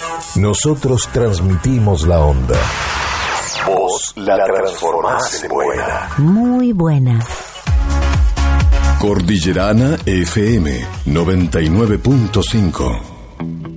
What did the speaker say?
Nosotros transmitimos la onda. Vos la transformás en buena. Muy buena. Cordillerana FM 99.5.